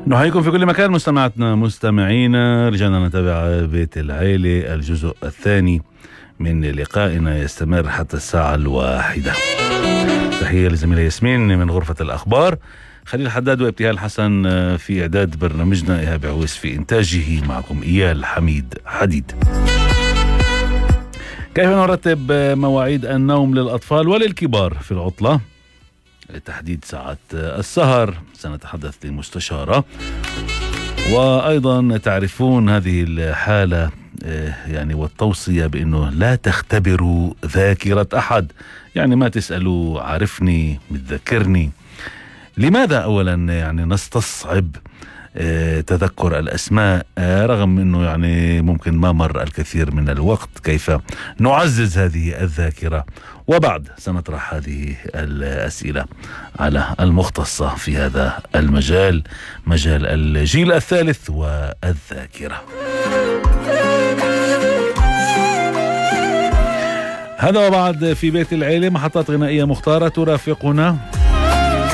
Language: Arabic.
نحييكم في كل مكان مستمعاتنا مستمعينا. رجعنا نتابع بيت العيلة الجزء الثاني من لقائنا يستمر حتى الساعة 1. تحية لزميلة ياسمين من غرفة الأخبار، خليل حداد وابتهال حسن في إعداد برنامجنا، إيهاب عويس في إنتاجه، معكم إيال حميد حديد. كيف نرتب مواعيد النوم للأطفال وللكبار في العطلة؟ لتحديد ساعات السهر سنتحدث لمستشارة، وأيضا تعرفون هذه الحالة يعني والتوصية بأنه لا تختبروا ذاكرة أحد، يعني ما تسألوا عارفني متذكرني. لماذا أولا يعني نستصعب تذكر الأسماء رغم أنه يعني ممكن ما مر الكثير من الوقت؟ كيف نعزز هذه الذاكرة؟ وبعد سنطرح هذه الأسئلة على المختصة في هذا المجال، مجال الجيل الثالث والذاكرة. هذا وبعد في بيت العيلة محطات غنائية مختارة ترافقنا